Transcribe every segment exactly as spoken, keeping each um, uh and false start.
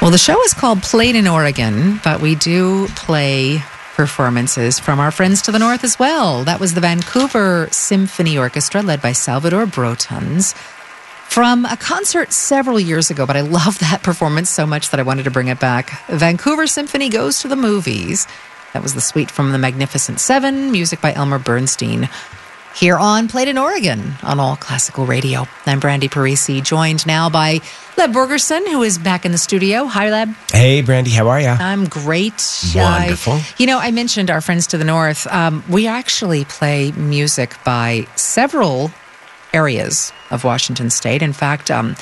Well, the show is called Played in Oregon, but we do play performances from our friends to the north as well. That was the Vancouver Symphony Orchestra, led by Salvador Brotons, from a concert several years ago, but I love that performance so much that I wanted to bring it back. Vancouver Symphony Goes to the Movies. That was the suite from The Magnificent Seven, music by Elmer Bernstein, here on Played in Oregon on All Classical Radio. I'm Brandy Parisi, joined now by Leb Borgerson, who is back in the studio. Hi, Leb. Hey, Brandy, how are you? I'm great. Wonderful. Uh, you know, I mentioned our friends to the north. Um, we actually play music by several areas of Washington State. In fact, um,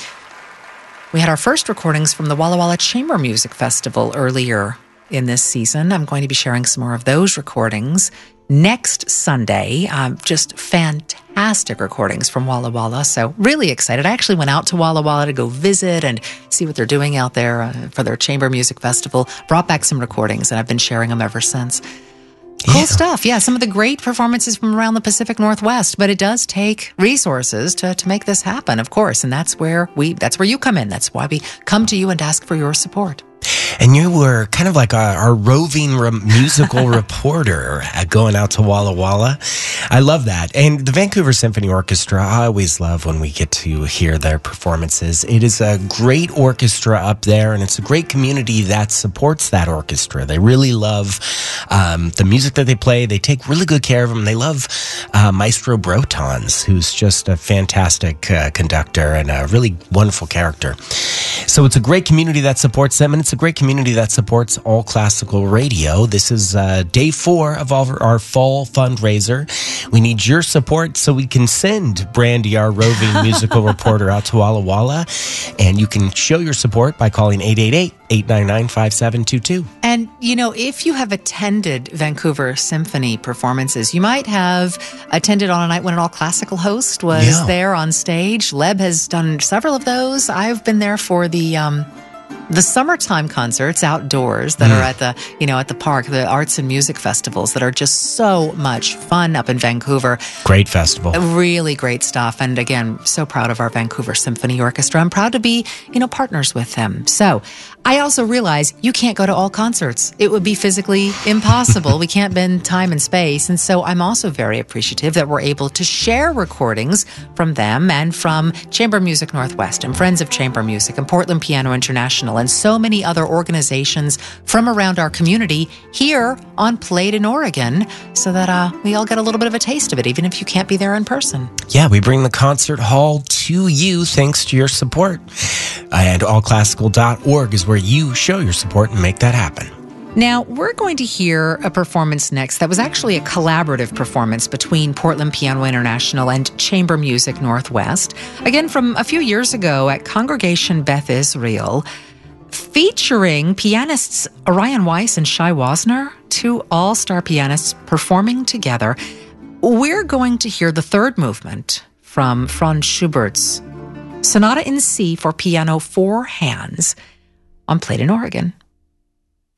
we had our first recordings from the Walla Walla Chamber Music Festival earlier in this season. I'm going to be sharing some more of those recordings next Sunday. Um, just fantastic recordings from Walla Walla. So really excited. I actually went out to Walla Walla to go visit and see what they're doing out there uh, for their Chamber Music Festival. Brought back some recordings, and I've been sharing them ever since. Cool yeah. stuff. Yeah, some of the great performances from around the Pacific Northwest, but it does take resources to, to make this happen, of course. And that's where we, that's where you come in. That's why we come to you and ask for your support. And you were kind of like our, our roving re- musical reporter uh, going out to Walla Walla. I love that. And the Vancouver Symphony Orchestra, I always love when we get to hear their performances. It is a great orchestra up there, and it's a great community that supports that orchestra. They really love um, the music that they play. They take really good care of them. They love uh, Maestro Brotons, who's just a fantastic uh, conductor and a really wonderful character. So it's a great community that supports them, and it's a great community that supports All Classical Radio. This is uh, day four of our, our fall fundraiser. We need your support so we can send Brandy, our roving musical reporter, out to Walla Walla. And you can show your support by calling eight eight eight, eight nine nine, five seven two two. And, you know, if you have attended Vancouver Symphony performances, you might have attended on a night when an All Classical host was Yeah. there on stage. Leb has done several of those. I've been there for the um, the summertime concerts outdoors that mm. are at the, you know, at the park, the arts and music festivals that are just so much fun up in Vancouver. Great festival. Really great stuff. And again, so proud of our Vancouver Symphony Orchestra. I'm proud to be, you know, partners with them. So I also realize you can't go to all concerts. It would be physically impossible. We can't bend time and space. And so I'm also very appreciative that we're able to share recordings from them and from Chamber Music Northwest and Friends of Chamber Music and Portland Piano International and so many other organizations from around our community here on Played in Oregon, so that uh, we all get a little bit of a taste of it, even if you can't be there in person. Yeah, we bring the concert hall to you thanks to your support. And all classical dot org is where you show your support and make that happen. Now, we're going to hear a performance next that was actually a collaborative performance between Portland Piano International and Chamber Music Northwest. Again, from a few years ago at Congregation Beth Israel, featuring pianists Orion Weiss and Shai Wasner, two all-star pianists performing together. We're going to hear the third movement from Franz Schubert's Sonata in C for piano, four hands, on Played in Oregon.